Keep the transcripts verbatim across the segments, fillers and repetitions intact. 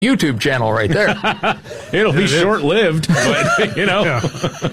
YouTube channel right there. It'll be short-lived, but, you know. Yeah.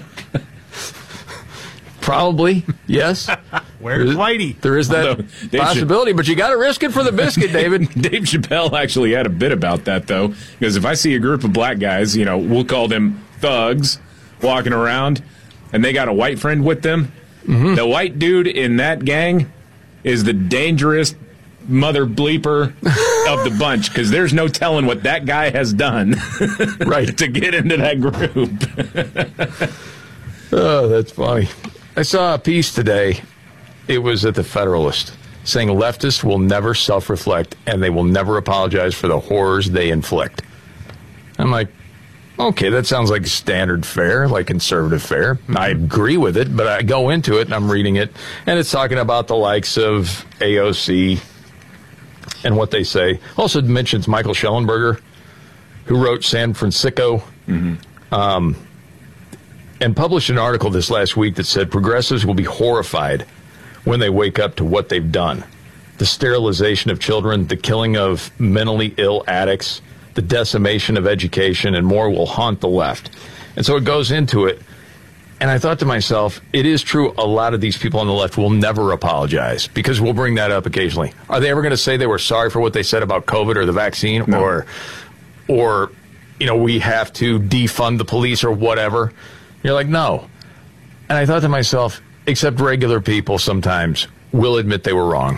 Probably, yes. Where's Whitey? There is that Although, Dave possibility, Ch- but you got to risk it for the biscuit, David. Dave Chappelle actually had a bit about that, though, because if I see a group of black guys, you know, we'll call them thugs, walking around, and they got a white friend with them, mm-hmm. the white dude in that gang is the dangerous mother bleeper of the bunch, because there's no telling what that guy has done right to get into that group. Oh, that's funny. I saw a piece today. It was at the Federalist saying leftists will never self-reflect and they will never apologize for the horrors they inflict. I'm like, okay, that sounds like standard fare, like conservative fare. Mm-hmm. I agree with it, but I go into it and I'm reading it, and it's talking about the likes of A O C and what they say. Also mentions Michael Schellenberger, who wrote San Francisco. Mm-hmm. Um, and published an article this last week that said progressives will be horrified when they wake up to what they've done. The sterilization of children, the killing of mentally ill addicts, the decimation of education, and more will haunt the left. And so it goes into it. And I thought to myself, it is true a lot of these people on the left will never apologize, because we'll bring that up occasionally. Are they ever going to say they were sorry for what they said about COVID or the vaccine? No. Or, or, you know, we have to defund the police or whatever? You're like, no. And I thought to myself, except regular people sometimes will admit they were wrong.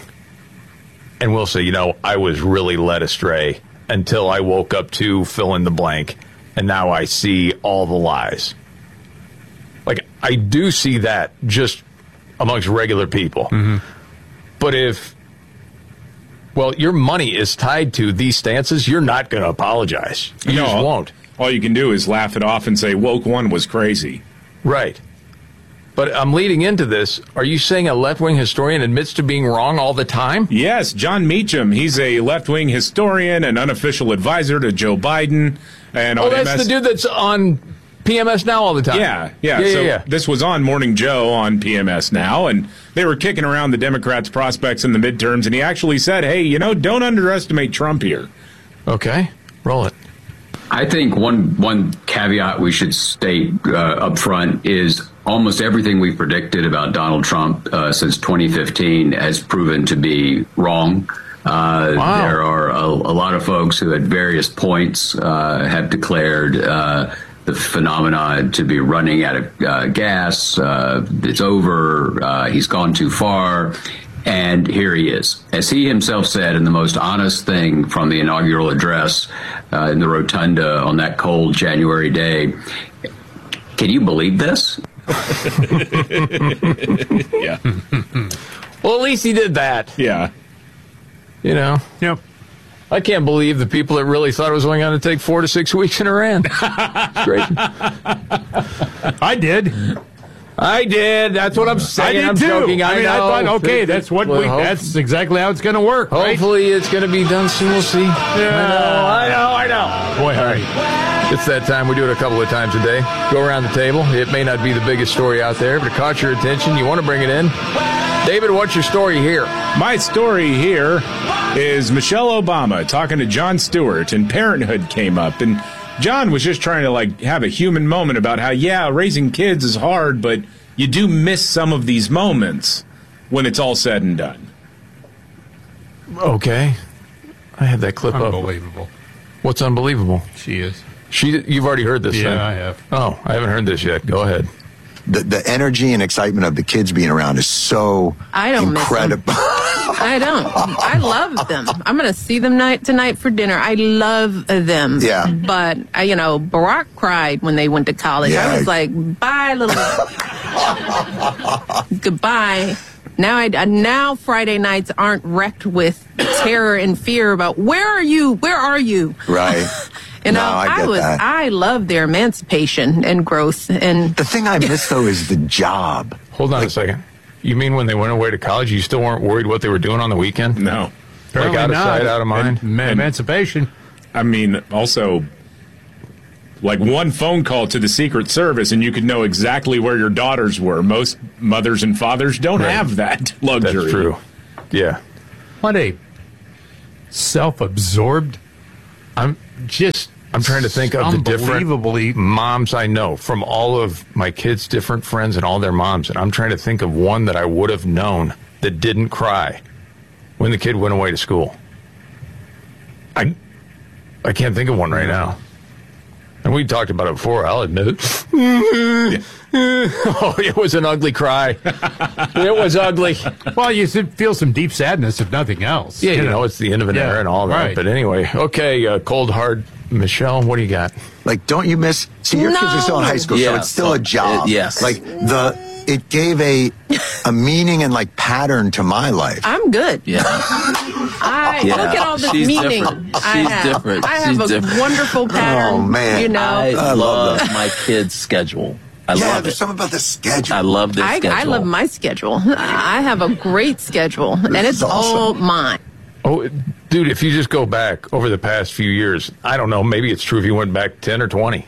And will say, you know, I was really led astray until I woke up to fill in the blank, and now I see all the lies. Like, I do see that just amongst regular people. Mm-hmm. But if, well, your money is tied to these stances, you're not going to apologize. You no, just won't. All you can do is laugh it off and say, woke one was crazy. Right. But I'm leading into this. Are you saying a left-wing historian admits to being wrong all the time? Yes, John Meacham. He's a left-wing historian, an unofficial advisor to Joe Biden. And oh, on that's M S- the dude that's on P M S Now all the time. Yeah, yeah. yeah, so yeah, yeah. This was on Morning Joe on P M S Now, and they were kicking around the Democrats' prospects in the midterms, and he actually said, hey, you know, don't underestimate Trump here. Okay, roll it. I think one one caveat we should state uh, up front is almost everything we've predicted about Donald Trump uh, since twenty fifteen has proven to be wrong. Uh, wow. There are a, a lot of folks who at various points uh, have declared uh, the phenomenon to be running out of uh, gas. Uh, it's over. Uh, he's gone too far. And here he is. As he himself said in the most honest thing from the inaugural address uh, in the rotunda on that cold January day, can you believe this? Yeah. Well, at least he did that. Yeah. You know? Yep. I can't believe the people that really thought it was only going to take four to six weeks in Iran. Great. I did. I did. That's what I'm saying. I did I'm too. joking. I, I mean, know. I thought, okay, that's what well, we. hope, That's exactly how it's going to work. Hopefully, right? it's going to be done soon. We'll see. Yeah. I know. I know. I know. Boy, hurry. It's that time. We do it a couple of times a day. Go around the table. It may not be the biggest story out there, but it caught your attention. You want to bring it in. David, what's your story here? My story here is Michelle Obama talking to Jon Stewart, and Parenthood came up, and John was just trying to like have a human moment about how, yeah, raising kids is hard, but you do miss some of these moments when it's all said and done. Okay. I had that clip up. Unbelievable. What's unbelievable? She is. She. You've already heard this, Yeah, then? I have. Oh, I haven't heard this yet. Go ahead. The, the energy and excitement of the kids being around is so I don't incredible. Miss them. I don't. I love them. I'm going to see them night tonight for dinner. I love them. Yeah. But, I, you know, Barack cried when they went to college. Yeah. I was like, bye, little... Goodbye. Now, I, now Friday nights aren't wrecked with terror and fear about, where are you? Where are you? Right. You know, No, I get was, that. I love their emancipation and growth. And The thing I miss, though, is the job. Hold on a second. You mean when they went away to college, you still weren't worried what they were doing on the weekend? No. Like Apparently out of not. sight, out of mind? And, emancipation. I mean, also, like one phone call to the Secret Service, and you could know exactly where your daughters were. Most mothers and fathers don't Right. have that luxury. That's true. Yeah. What a self-absorbed I'm Just I'm trying to think of the different unbelievably moms I know from all of my kids' different friends and all their moms, and I'm trying to think of one that I would have known that didn't cry when the kid went away to school. I I can't think of one right now. And we talked about it before, I'll admit it. Oh, it was an ugly cry. It was ugly. Well, you should feel some deep sadness, if nothing else. Yeah, you know, it's the end of an Yeah, era and all that. right. But anyway, okay, uh, cold hard. Michelle, what do you got? Like, don't you miss? See, your kids are still in high school, so Yeah, it's still so a job. it- yes. Like the, it gave a, a meaning and like pattern to my life. I'm good. Yeah. I Yeah. look at all this She's meaning. different. I She's have. different. I have She's a different. wonderful pattern. Oh, man. You know, I, I love love that. my kids' schedule. I yeah, love there's it. something about the schedule. I love their I, schedule. I love my schedule. I have a great schedule, and This it's is awesome. all mine. Oh, dude, if you just go back over the past few years, I don't know, maybe it's true if you went back ten or twenty.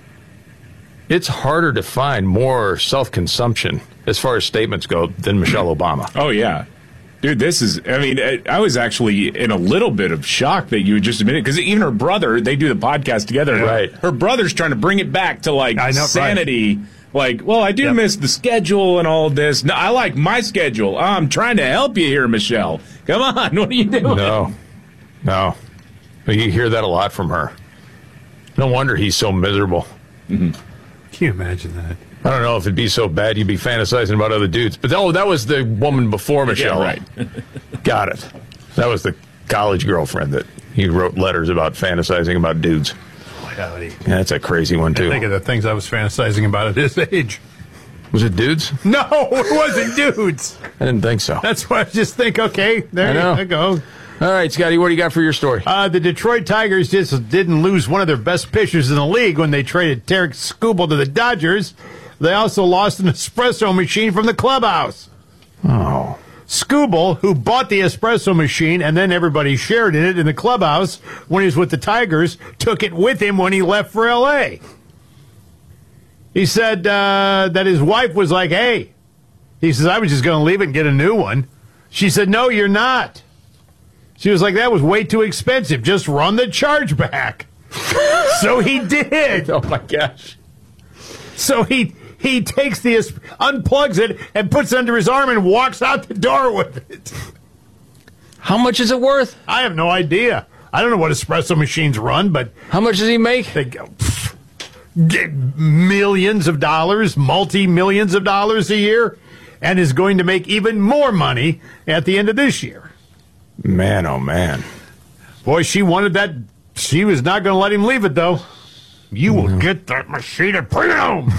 It's harder to find more self-consumption as far as statements go than Michelle Obama. Oh, yeah. Dude, this is, I mean, I- I was actually in a little bit of shock that you would just admit it, because even her brother, they do the podcast together. and Right. Her brother's trying to bring it back to, like, I know, right. sanity. Like, well, I do Yep. miss the schedule and all this. No, I like my schedule. I'm trying to help you here, Michelle. Come on, what are you doing? No, no. But you hear that a lot from her. No wonder he's so miserable. Can you imagine that? I don't know if it'd be so bad you'd be fantasizing about other dudes. But oh, that was the woman before Michelle. right. Got it. That was the college girlfriend that he wrote letters about fantasizing about dudes. Howdy. Yeah, that's a crazy one, too. Think of the things I was fantasizing about at his age. Was it dudes? No, it wasn't dudes. I didn't think so. That's why I just think, okay, there I know. you go. All right, Scotty, what do you got for your story? Uh, the Detroit Tigers just didn't lose one of their best pitchers in the league when they traded Tarek Skubal to the Dodgers. They also lost an espresso machine from the clubhouse. Oh. Skubal, who bought the espresso machine and then everybody shared in it in the clubhouse when he was with the Tigers, took it with him when he left for L A. He said uh, that his wife was like, hey, he says, I was just going to leave it and get a new one. She said, no, you're not. She was like, that was way too expensive. Just run the charge back. So he did. Oh, my gosh. So he he takes the unplugs it and puts it under his arm and walks out the door with it. How much is it worth? I have no idea. I don't know what espresso machines run, but How much does he make? they go pff, get millions of dollars, multi millions of dollars a year, and is going to make even more money at the end of this year. Man, oh, man. Boy, she wanted that. She was not going to let him leave it, though. You will get that machine and bring it home.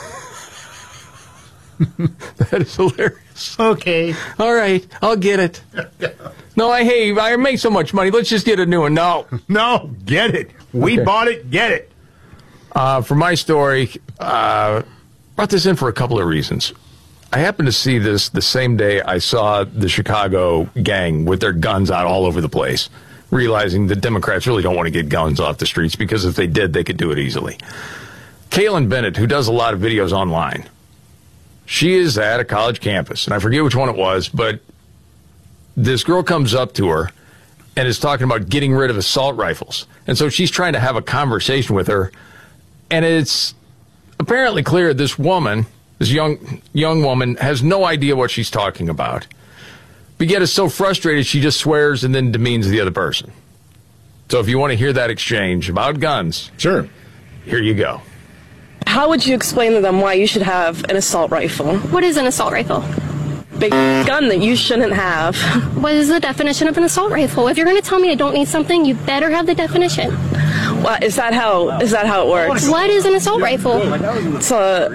That is hilarious. Okay. All right, I'll get it. No, I hey, I make so much money. Let's just get a new one. No. No, get it. We Okay. bought it. Get it. Uh, for my story, uh, brought this in for a couple of reasons. I happened to see this the same day I saw the Chicago gang with their guns out all over the place, realizing the Democrats really don't want to get guns off the streets because if they did, they could do it easily. Kaylin Bennett, who does a lot of videos online, she is at a college campus, and I forget which one it was, but this girl comes up to her and is talking about getting rid of assault rifles. And so she's trying to have a conversation with her, and it's apparently clear this woman, this young young woman, has no idea what she's talking about. But yet is so frustrated she just swears and then demeans the other person. So if you want to hear that exchange about guns, Sure. here you go. How would you explain to them why you should have an assault rifle? What is an assault rifle? Big gun that you shouldn't have. What is the definition of an assault rifle? If you're going to tell me I don't need something, you better have the definition. What, is that how is that how it works? What is an assault rifle? It's a,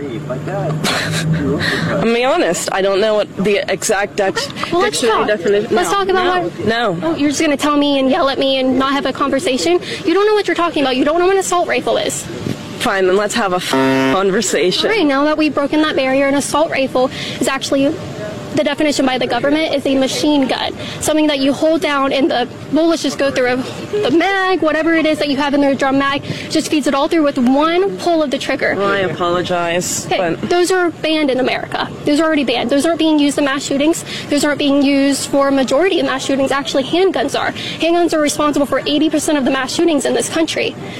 I'm being honest. I don't know what the exact dex- Well, let's dictionary talk. definition. Let's no, talk about no, what. No. Oh, you're just going to tell me and yell at me and not have a conversation? You don't know what you're talking about. You don't know what an assault rifle is. Fine, then let's have a f- conversation. All right, now that we've broken that barrier, an assault rifle is actually the definition by the government is a machine gun, something that you hold down and the bullets just go through the mag, whatever it is that you have in their drum mag, just feeds it all through with one pull of the trigger. Well, I apologize. Okay, But those are banned in America. Those are already banned. Those aren't being used in mass shootings. Those aren't being used for a majority of mass shootings. Actually, handguns are. Handguns are responsible for eighty percent of the mass shootings in this country.